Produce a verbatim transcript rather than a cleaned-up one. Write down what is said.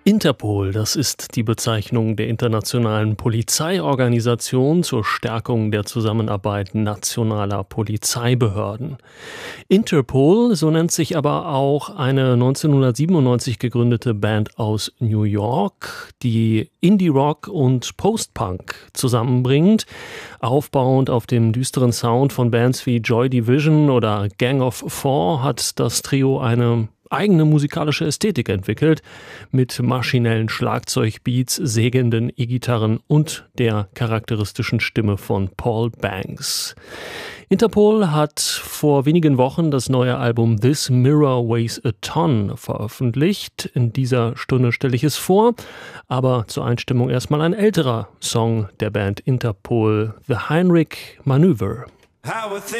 Interpol, das ist die Bezeichnung der internationalen Polizeiorganisation zur Stärkung der Zusammenarbeit nationaler Polizeibehörden. Interpol, so nennt sich aber auch eine neunzehnhundertsiebenundneunzig gegründete Band aus New York, die Indie-Rock und Post-Punk zusammenbringt, aufbauend auf dem düsteren Sound von Bands wie Joy Division oder Gang of Four hat das Trio eine eigene musikalische Ästhetik entwickelt, mit maschinellen Schlagzeugbeats, sägenden E-Gitarren und der charakteristischen Stimme von Paul Banks. Interpol hat vor wenigen Wochen das neue Album This Mirror Weighs a Ton veröffentlicht. In dieser Stunde stelle ich es vor, aber zur Einstimmung erstmal ein älterer Song der Band Interpol, The Heinrich Maneuver.